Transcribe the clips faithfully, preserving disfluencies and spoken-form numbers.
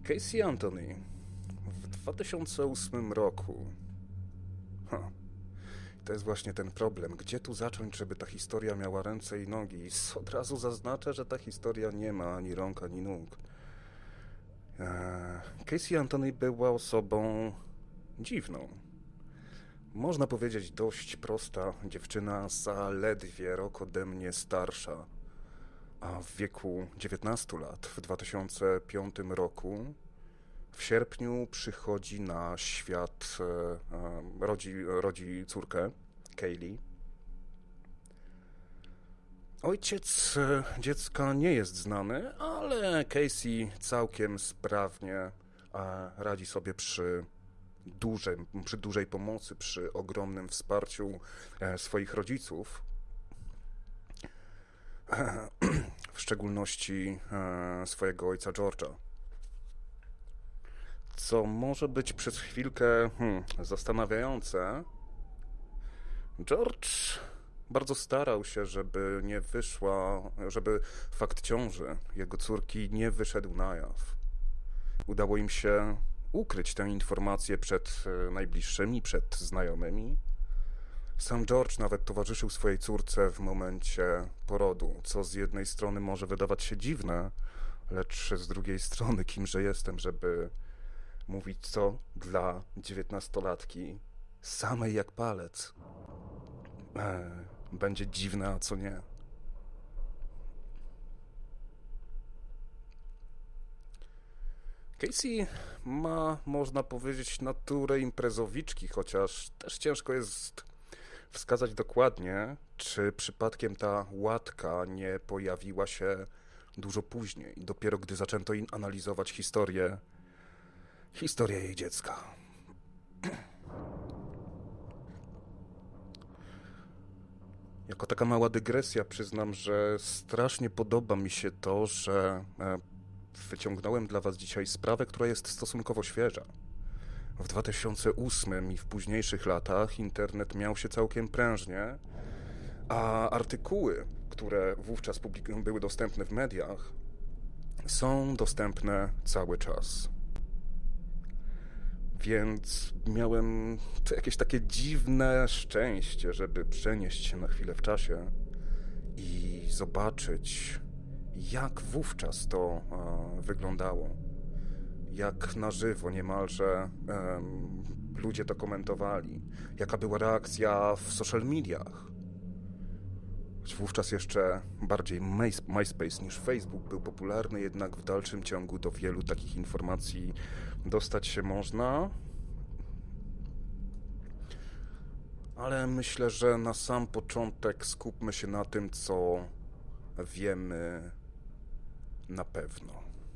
Casey Anthony w dwa tysiące ósmym roku. Ha. To jest właśnie ten problem. Gdzie tu zacząć, żeby ta historia miała ręce i nogi? I od razu zaznaczę, że ta historia nie ma ani rąk, ani nóg. Eee, Casey Anthony była osobą dziwną. Można powiedzieć dość prosta dziewczyna, zaledwie rok ode mnie starsza. A w wieku dziewiętnastu lat, w dwa tysiące piątym roku, w sierpniu przychodzi na świat, e, rodzi, rodzi córkę, Kaylee. Ojciec dziecka nie jest znany, ale Casey całkiem sprawnie e, radzi sobie przy dużej, przy dużej pomocy, przy ogromnym wsparciu e, swoich rodziców. E, w szczególności e, swojego ojca George'a. Co może być przez chwilkę hmm, zastanawiające, George bardzo starał się, żeby nie wyszła, żeby fakt ciąży jego córki nie wyszedł na jaw. Udało im się ukryć tę informację przed najbliższymi, przed znajomymi. Sam George nawet towarzyszył swojej córce w momencie porodu, co z jednej strony może wydawać się dziwne, lecz z drugiej strony kimże jestem, żeby mówić, co dla dziewiętnastolatki samej jak palec e, będzie dziwne, a co nie. Casey ma, można powiedzieć, naturę imprezowiczki, chociaż też ciężko jest wskazać dokładnie, czy przypadkiem ta łatka nie pojawiła się dużo później, dopiero gdy zaczęto analizować historię, historię jej dziecka. Jako taka mała dygresja przyznam, że strasznie podoba mi się to, że wyciągnąłem dla was dzisiaj sprawę, która jest stosunkowo świeża. W dwa tysiące ósmym i w późniejszych latach internet miał się całkiem prężnie, a artykuły, które wówczas były dostępne w mediach, są dostępne cały czas. Więc miałem to jakieś takie dziwne szczęście, żeby przenieść się na chwilę w czasie i zobaczyć, jak wówczas to e, wyglądało. Jak na żywo niemalże um, ludzie to komentowali. Jaka była reakcja w social mediach. Choć wówczas jeszcze bardziej MySpace niż Facebook był popularny, jednak w dalszym ciągu do wielu takich informacji dostać się można. Ale myślę, że na sam początek skupmy się na tym, co wiemy na pewno.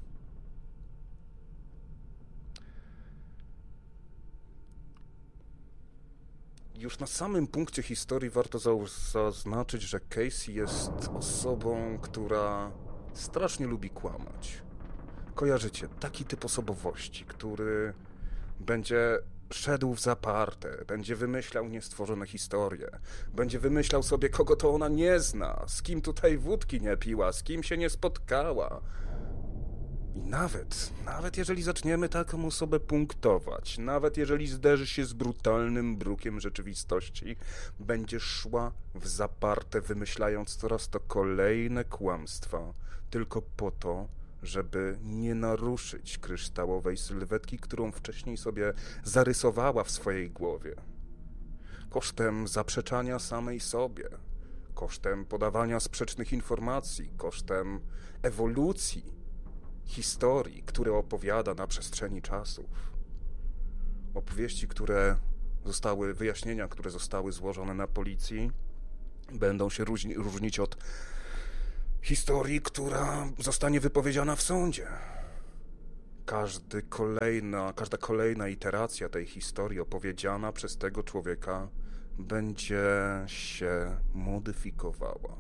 Już na samym punkcie historii warto zaznaczyć, że Casey jest osobą, która strasznie lubi kłamać. Kojarzycie, taki typ osobowości, który będzie szedł w zaparte, będzie wymyślał niestworzone historie, będzie wymyślał sobie, kogo to ona nie zna, z kim tutaj wódki nie piła, z kim się nie spotkała. I nawet, nawet jeżeli zaczniemy taką osobę punktować, nawet jeżeli zderzy się z brutalnym brukiem rzeczywistości, będzie szła w zaparte, wymyślając coraz to kolejne kłamstwa, tylko po to, żeby nie naruszyć kryształowej sylwetki, którą wcześniej sobie zarysowała w swojej głowie. Kosztem zaprzeczania samej sobie, kosztem podawania sprzecznych informacji, kosztem ewolucji historii, które opowiada na przestrzeni czasów. Opowieści, które zostały, wyjaśnienia, które zostały złożone na policji, będą się różni, różnić od historii, która zostanie wypowiedziana w sądzie. Każdy kolejna, każda kolejna iteracja tej historii opowiedziana przez tego człowieka będzie się modyfikowała.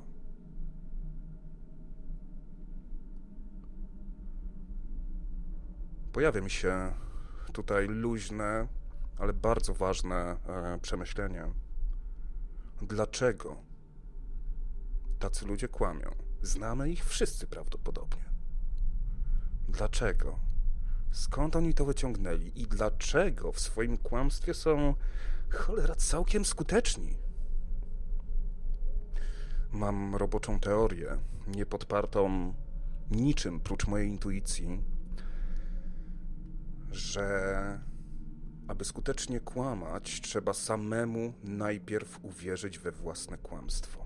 Pojawia mi się tutaj luźne, ale bardzo ważne e, przemyślenie. Dlaczego tacy ludzie kłamią? Znamy ich wszyscy prawdopodobnie. Dlaczego? Skąd oni to wyciągnęli i dlaczego w swoim kłamstwie są, cholera, całkiem skuteczni? Mam roboczą teorię, niepodpartą niczym prócz mojej intuicji, że aby skutecznie kłamać, trzeba samemu najpierw uwierzyć we własne kłamstwo.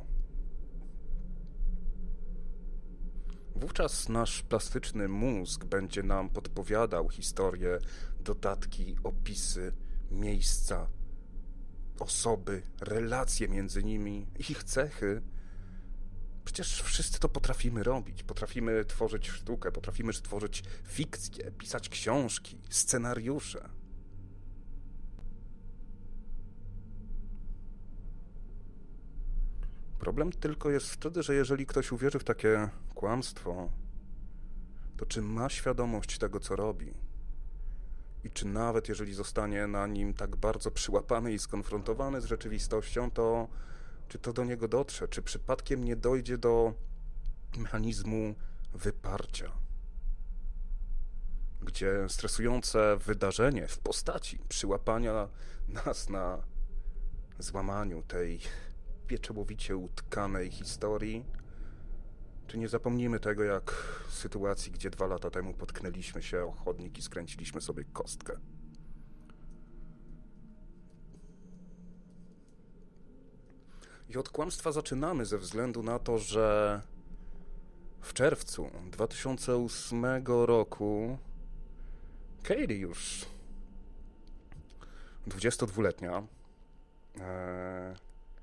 Wówczas nasz plastyczny mózg będzie nam podpowiadał historie, dodatki, opisy, miejsca, osoby, relacje między nimi, ich cechy. Przecież wszyscy to potrafimy robić. Potrafimy tworzyć sztukę, potrafimy tworzyć fikcję, pisać książki, scenariusze. Problem tylko jest wtedy, że jeżeli ktoś uwierzy w takie kłamstwo, to czy ma świadomość tego, co robi? I czy nawet jeżeli zostanie na nim tak bardzo przyłapany i skonfrontowany z rzeczywistością, to czy to do niego dotrze? Czy przypadkiem nie dojdzie do mechanizmu wyparcia? Gdzie stresujące wydarzenie w postaci przyłapania nas na złamaniu tej pieczołowicie utkanej historii, czy nie zapomnimy tego, jak w sytuacji, gdzie dwa lata temu potknęliśmy się o chodnik i skręciliśmy sobie kostkę. I od kłamstwa zaczynamy ze względu na to, że w czerwcu dwa tysiące ósmego roku Katie, już dwudziestodwuletnia, e,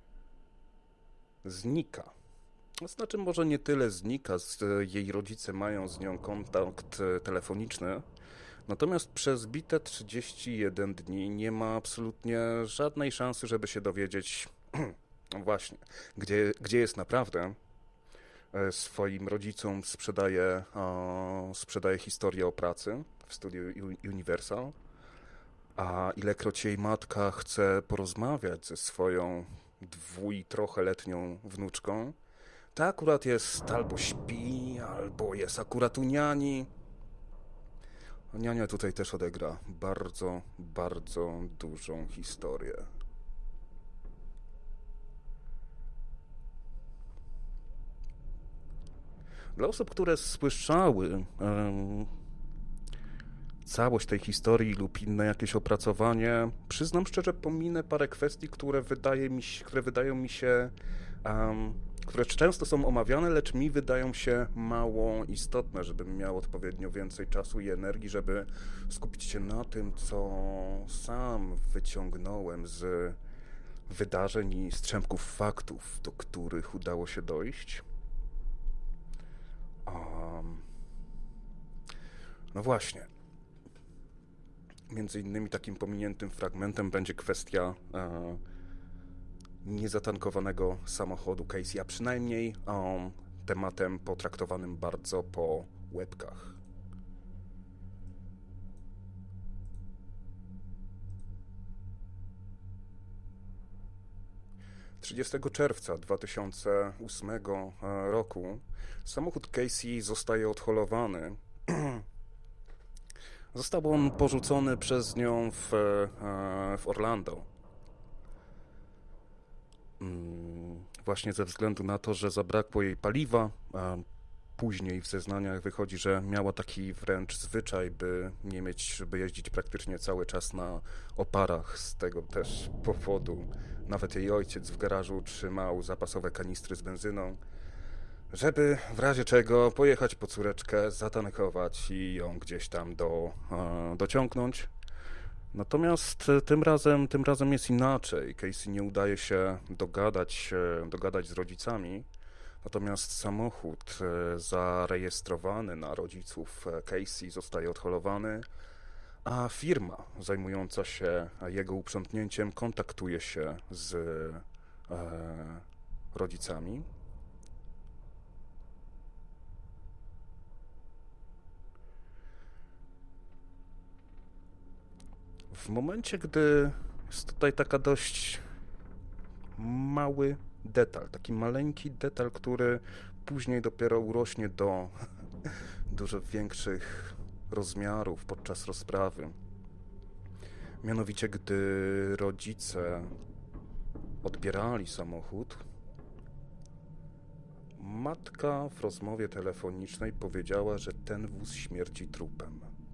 znika. Znaczy, może nie tyle znika, jej rodzice mają z nią kontakt telefoniczny, natomiast przez bite trzydzieści jeden dni nie ma absolutnie żadnej szansy, żeby się dowiedzieć, no właśnie, gdzie, gdzie jest naprawdę. Swoim rodzicom sprzedaje, o, sprzedaje historię o pracy w studiu Universal, a ilekroć jej matka chce porozmawiać ze swoją dwuj trochę letnią wnuczką, ta akurat jest albo śpi, albo jest akurat u niani. Niania tutaj też odegra bardzo, bardzo dużą historię. Dla osób, które słyszały um, całość tej historii lub inne jakieś opracowanie, przyznam szczerze, pominę parę kwestii, które, wydaje mi się, które wydają mi się, um, które często są omawiane, lecz mi wydają się mało istotne, żebym miał odpowiednio więcej czasu i energii, żeby skupić się na tym, co sam wyciągnąłem z wydarzeń i strzępków faktów, do których udało się dojść. Um, no właśnie. Między innymi takim pominiętym fragmentem będzie kwestia e, niezatankowanego samochodu Casey, a przynajmniej um, tematem potraktowanym bardzo po łebkach. trzydziestego czerwca dwa tysiące ósmego roku samochód Casey zostaje odholowany. Został on porzucony przez nią w, w Orlando. Właśnie ze względu na to, że zabrakło jej paliwa. A później w zeznaniach wychodzi, że miała taki wręcz zwyczaj, by nie mieć, żeby jeździć praktycznie cały czas na oparach. Z tego też powodu nawet jej ojciec w garażu trzymał zapasowe kanistry z benzyną, żeby w razie czego pojechać po córeczkę, zatankować i ją gdzieś tam do, e, dociągnąć. Natomiast tym razem, tym razem jest inaczej. Casey nie udaje się dogadać, dogadać z rodzicami, natomiast samochód zarejestrowany na rodziców Casey zostaje odholowany, a firma zajmująca się jego uprzątnięciem kontaktuje się z e, rodzicami. W momencie, gdy jest tutaj taka dość mały detal, taki maleńki detal, który później dopiero urośnie do dużo większych rozmiarów podczas rozprawy. Mianowicie, gdy rodzice odbierali samochód, matka w rozmowie telefonicznej powiedziała, że ten wóz śmierci trupem.